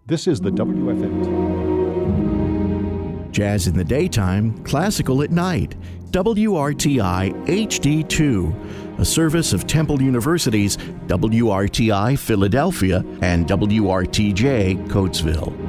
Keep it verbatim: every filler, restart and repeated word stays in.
This is the W F M. Jazz in the daytime, classical at night. W R T I H D two, a service of Temple University's W R T I Philadelphia and W R T J Coatesville.